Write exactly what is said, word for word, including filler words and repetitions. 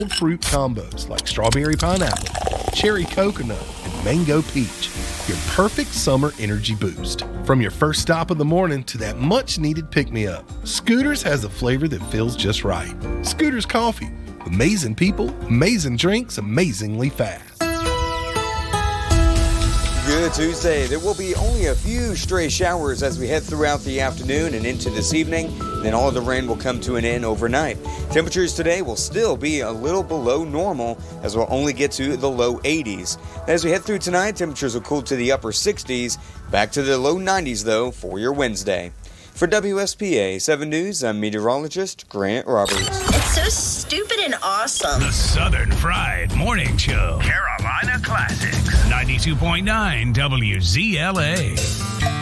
fruit combos like strawberry pineapple, cherry coconut, and mango peach. Your perfect summer energy boost. From your first stop of the morning to that much-needed pick-me-up, Scooters has a flavor that feels just right. Scooters Coffee. Amazing people, amazing drinks, amazingly fast. Good Tuesday. There will be only a few stray showers as we head throughout the afternoon and into this evening. Then all of the rain will come to an end overnight. Temperatures today will still be a little below normal as we'll only get to the low eighties. As we head through tonight, temperatures will cool to the upper sixties. Back to the low nineties, though, for your Wednesday. For W S P A seven News, I'm meteorologist Grant Roberts. It's so stupid and awesome. The Southern Fried Morning Show. Carolina Classics. ninety-two point nine W Z L A.